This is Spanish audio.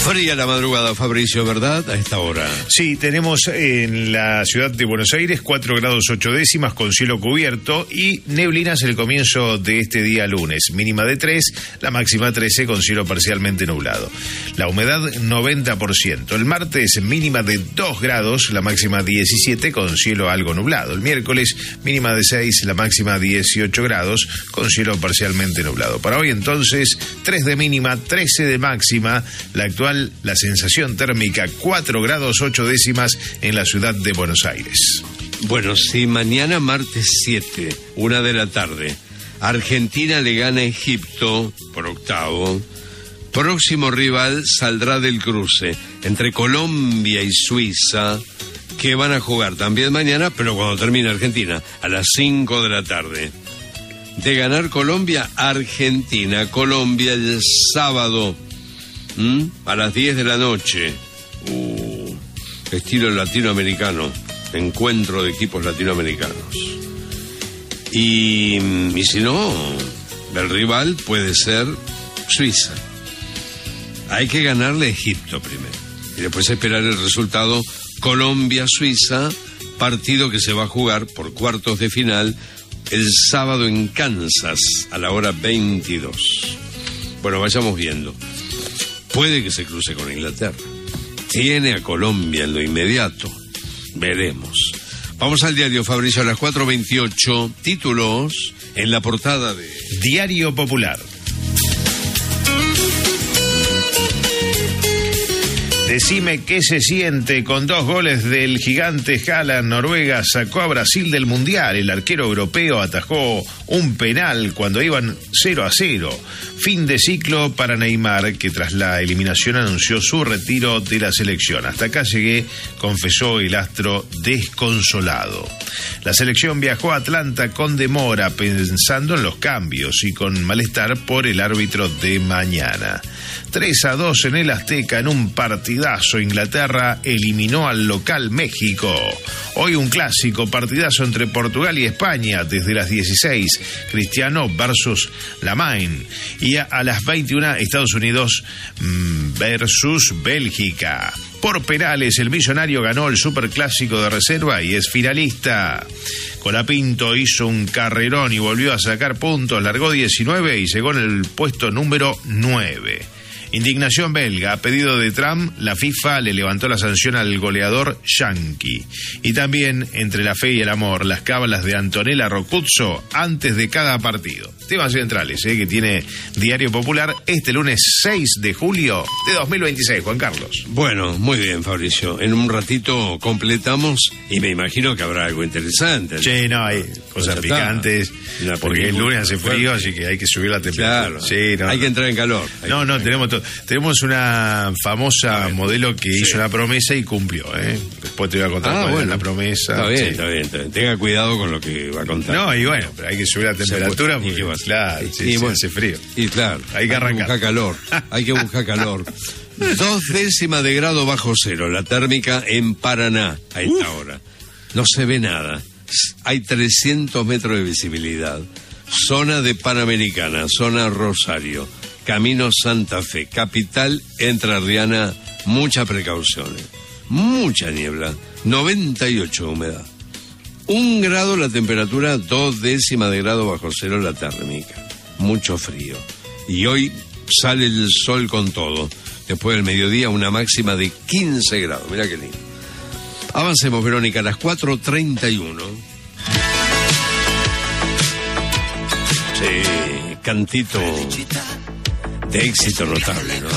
Fría la madrugada, Fabricio, ¿verdad? A esta hora. Sí, tenemos en la ciudad de Buenos Aires 4 grados 8 décimas con cielo cubierto y neblinas el comienzo de este día lunes. Mínima de 3, la máxima 13 con cielo parcialmente nublado. La humedad 90%. El martes mínima de 2 grados, la máxima 17 con cielo algo nublado. El miércoles mínima de 6, la máxima 18 grados con cielo parcialmente nublado. Para hoy entonces 3 de mínima, 13 de máxima. La actual la sensación térmica 4 grados 8 décimas en la ciudad de Buenos Aires. Bueno, si mañana martes 7, 1 de la tarde, Argentina le gana a Egipto por octavo, próximo rival saldrá del cruce entre Colombia y Suiza, que van a jugar también mañana, pero cuando termine Argentina, a las 5 de la tarde. De ganar Colombia, Argentina, Colombia el sábado, a las 10 de la noche. Estilo latinoamericano, encuentro de equipos latinoamericanos. Y si no, el rival puede ser Suiza. Hay que ganarle a Egipto primero y después esperar el resultado Colombia-Suiza, partido que se va a jugar por cuartos de final el sábado en Kansas a la hora 22. Bueno, vayamos viendo. Puede que se cruce con Inglaterra. Tiene a Colombia en lo inmediato. Veremos. Vamos al diario, Fabricio, a las 4:28. Títulos en la portada de Diario Popular. Decime qué se siente. Con 2 goles del gigante Haaland, Noruega sacó a Brasil del Mundial. El arquero europeo atajó un penal cuando iban 0-0. Fin de ciclo para Neymar, que tras la eliminación anunció su retiro de la selección. Hasta acá llegué, confesó el astro desconsolado. La selección viajó a Atlanta con demora, pensando en los cambios y con malestar por el árbitro de mañana. 3-2 en el Azteca en un partidazo. Inglaterra eliminó al local México. Hoy un clásico partidazo entre Portugal y España desde las 16. Cristiano versus Lamine. Y a las 21 Estados Unidos versus Bélgica. Por penales, el millonario ganó el superclásico de reserva y es finalista. Colapinto hizo un carrerón y volvió a sacar puntos, largó 19 y llegó en el puesto número 9. Indignación belga. A pedido de Trump, la FIFA le levantó la sanción al goleador yanqui. Y también, entre la fe y el amor, las cábalas de Antonella Roccuzzo antes de cada partido. Temas centrales que tiene Diario Popular este lunes 6 de julio de 2026, Juan Carlos. Bueno, muy bien, Fabricio. En un ratito completamos y me imagino que habrá algo interesante. Sí, no, hay cosas picantes, porque el lunes hace frío, así que hay que subir la temperatura. Claro, sí, no, hay que entrar en calor. Tenemos una famosa modelo que hizo una promesa y cumplió, Después te voy a contar cuál es la promesa. Está bien, está bien. Tenga cuidado con lo que va a contar. No, y bueno, pero hay que subir la temperatura porque, claro, hace frío. Y claro, hay que arrancar. Hay que buscar calor. 2 décimas de grado bajo cero, la térmica en Paraná a esta hora. No se ve nada. Hay 300 metros de visibilidad. Zona de Panamericana, zona Rosario, Camino Santa Fe, capital entrerriana, mucha precaución. Mucha niebla, 98 humedad. 1 grado la temperatura, 2 décimas de grado bajo cero la térmica. Mucho frío. Y hoy sale el sol con todo. Después del mediodía una máxima de 15 grados. Mirá qué lindo. Avancemos, Verónica, a las 4:31. Sí, cantito de éxito notable, ¿no?